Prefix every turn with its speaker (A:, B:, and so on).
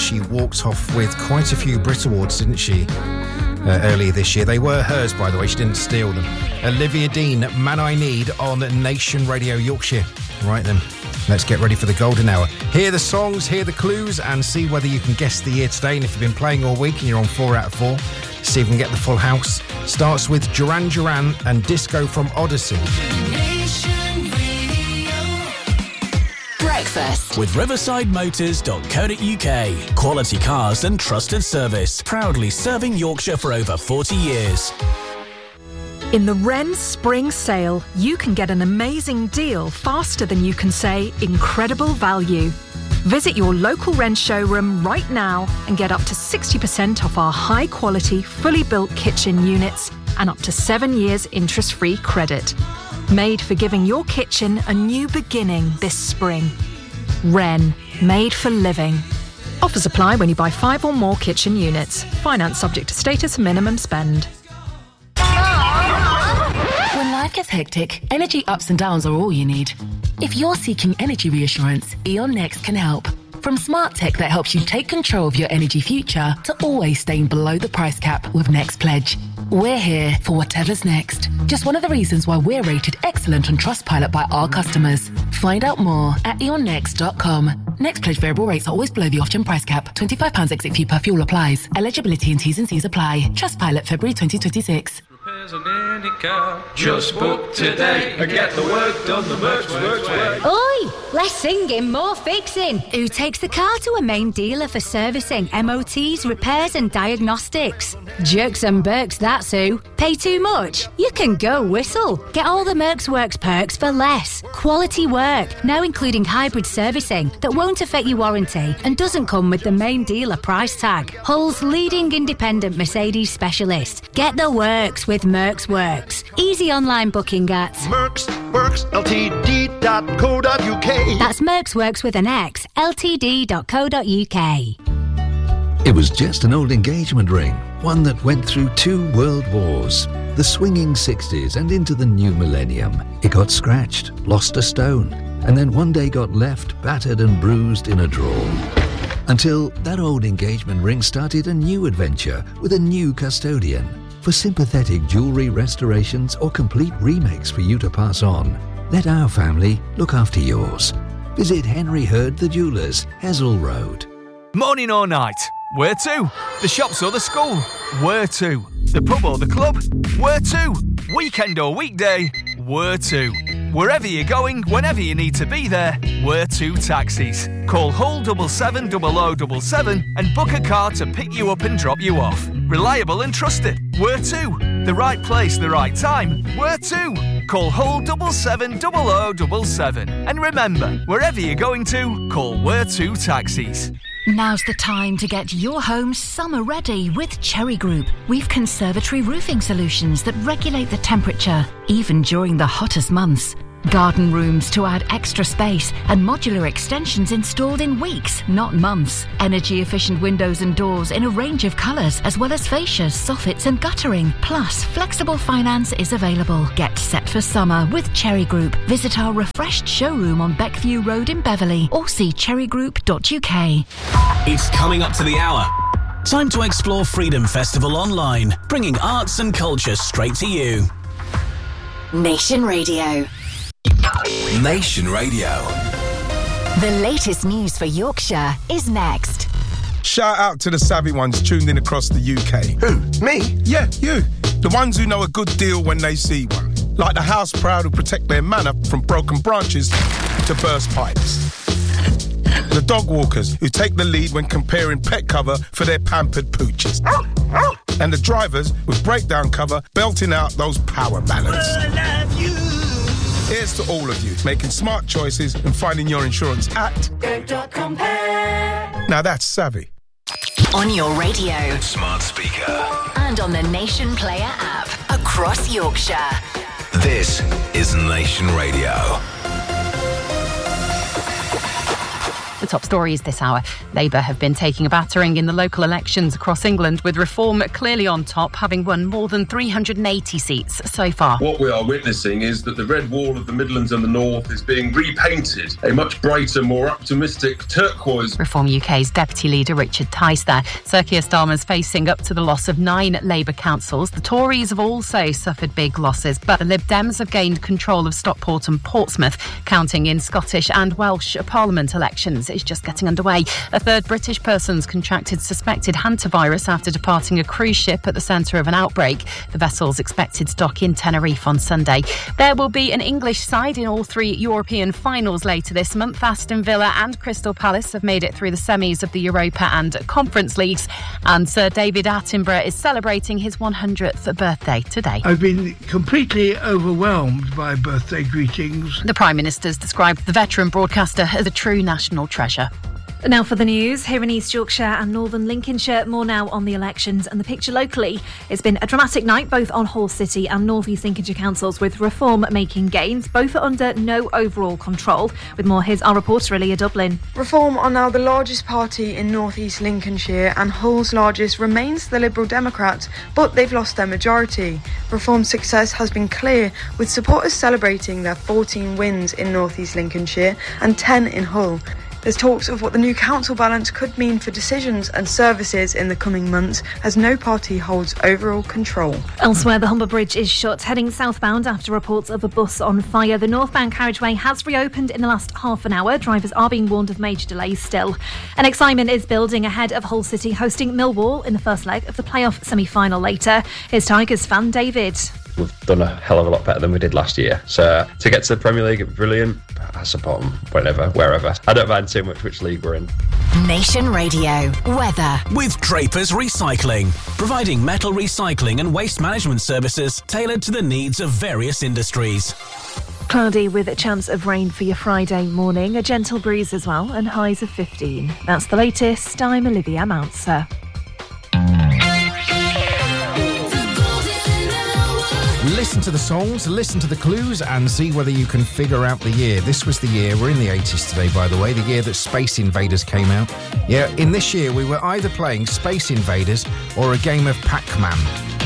A: she walked off with quite a few Brit Awards, didn't she? Earlier this year. They were hers, by the way. She didn't steal them. Olivia Dean, Man I Need, on Nation Radio Yorkshire. Right then, let's get ready for the golden hour. Hear the songs, hear the clues, and see whether you can guess the year today. And if you've been playing all week and you're on 4 out of 4, see if we can get the full house. Starts with Duran Duran and Disco from Odyssey.
B: Breakfast with riversidemotors.co.uk. Quality cars and trusted service. Proudly serving Yorkshire for over 40 years.
C: In the Wren Spring Sale, you can get an amazing deal faster than you can say incredible value. Visit your local Wren showroom right now and get up to 60% off our high-quality, fully built kitchen units and up to 7 years interest-free credit. Made for giving your kitchen a new beginning this spring. Wren, made for living. Offers apply when you buy 5 or more kitchen units. Finance subject to status and minimum spend.
D: When life gets hectic, energy ups and downs are all you need. If you're seeking energy reassurance, E.ON Next can help. From smart tech that helps you take control of your energy future to always staying below the price cap with Next Pledge. We're here for whatever's next. Just one of the reasons why we're rated excellent on Trustpilot by our customers. Find out more at eonnext.com. Next Pledge variable rates are always below the off-gen price cap. £25 exit fee per fuel applies. Eligibility and T's and C's apply. Trustpilot February 2026.
E: Just book today and get the work done the Mercs way.
F: Oi! Less singing, more fixing. Who takes the car to a main dealer for servicing, MOTs, repairs and diagnostics? Jerks and Berks, that's who. Pay too much? You can go whistle. Get all the Mercs Works perks for less. Quality work, now including hybrid servicing that won't affect your warranty and doesn't come with the main dealer price tag. Hull's leading independent Mercedes specialist. Get the works with Mercs Works. Easy online booking at
G: mercsworksltd.co.uk.
F: That's Mercs Works with an X, ltd.co.uk.
H: It was just an old engagement ring, one that went through 2 world wars, the swinging 60s and into the new millennium. It got scratched, lost a stone, and then one day got left battered and bruised in a drawer. Until that old engagement ring started a new adventure with a new custodian. For sympathetic jewellery restorations or complete remakes for you to pass on, let our family look after yours. Visit Henry Hurd the Jewellers, Hessel Road.
I: Morning or night? Where to? The shops or the school? Where to? The pub or the club? Where to? Weekend or weekday? Where to? Wherever you're going, whenever you need to be there, Where to Taxis. Call Hull 770077 and book a car to pick you up and drop you off. Reliable and trusted. Where to? The right place, the right time. Where to? Call Hull 770077. And remember, wherever you're going to, call Where to Taxis.
J: Now's the time to get your home summer ready with Cherry Group. We've conservatory roofing solutions that regulate the temperature, even during the hottest months. Garden rooms to add extra space and modular extensions installed in weeks, not months. Energy efficient windows and doors in a range of colours, as well as fascias, soffits and guttering. Plus, flexible finance is available. Get set for summer with Cherry Group. Visit our refreshed showroom on Beckview Road in Beverley or see cherrygroup.uk.
B: It's coming up to the hour. Time to explore Freedom Festival online, bringing arts and culture straight to you.
K: Nation Radio.
L: Nation Radio.
K: The latest news for Yorkshire is next.
M: Shout out to the savvy ones tuned in across the UK.
G: Who? Me?
M: Yeah, you. The ones who know a good deal when they see one. Like the house proud who protect their manor from broken branches to burst pipes. The dog walkers who take the lead when comparing pet cover for their pampered pooches. And the drivers with breakdown cover belting out those power ballads.
E: I love you.
M: Here's to all of you making smart choices and finding your insurance at
E: Go.compare.
M: Now that's savvy.
K: On your radio.
L: Smart speaker.
K: And on the Nation Player app. Across Yorkshire.
L: This is Nation Radio.
G: The top stories this hour. Labour have been taking a battering in the local elections across England, with Reform clearly on top, having won more than 380 seats so far.
N: What we are witnessing is that the red wall of the Midlands and the North is being repainted a much brighter, more optimistic turquoise.
G: Reform UK's Deputy Leader Richard Tice there. Sir Keir Starmer's facing up to the loss of 9 Labour councils. The Tories have also suffered big losses, but the Lib Dems have gained control of Stockport and Portsmouth. Counting in Scottish and Welsh Parliament elections is just getting underway. A third British person's contracted suspected hantavirus after departing a cruise ship at the centre of an outbreak. The vessel's expected to dock in Tenerife on Sunday. There will be an English side in all 3 European finals later this month. Aston Villa and Crystal Palace have made it through the semis of the Europa and Conference Leagues. And Sir David Attenborough is celebrating his 100th birthday today.
O: I've been completely overwhelmed by birthday greetings.
G: The Prime Minister's described the veteran broadcaster as a true national treasure.
P: Now for the news, here in East Yorkshire and Northern Lincolnshire, more now on the elections and the picture locally. It's been a dramatic night both on Hull City and North East Lincolnshire councils, with Reform making gains. Both are under no overall control. With more, here's our reporter Leah Dublin.
Q: Reform are now the largest party in North East Lincolnshire, and Hull's largest remains the Liberal Democrats, but they've lost their majority. Reform's success has been clear, with supporters celebrating their 14 wins in North East Lincolnshire and 10 in Hull. There's talks of what the new council balance could mean for decisions and services in the coming months, as no party holds overall control.
P: Elsewhere, the Humber Bridge is shut, heading southbound after reports of a bus on fire. The northbound carriageway has reopened in the last half an hour. Drivers are being warned of major delays still. And excitement is building ahead of Hull City hosting Millwall in the first leg of the playoff semi-final later. Here's Tigers fan David.
R: We've done a hell of a lot better than we did last year. So to get to the Premier League, brilliant. I support them wherever. I don't mind too much which league we're in.
K: Nation Radio weather.
B: With Drapers Recycling, providing metal recycling and waste management services tailored to the needs of various industries.
P: Cloudy with a chance of rain for your Friday morning. A gentle breeze as well, and highs of 15. That's the latest. I'm Olivia Mounser.
A: Listen to the songs, listen to the clues, and see whether you can figure out the year. This was the year, we're in the 80s today, by the way, the year that Space Invaders came out. Yeah, in this year, we were either playing Space Invaders or a game of Pac-Man.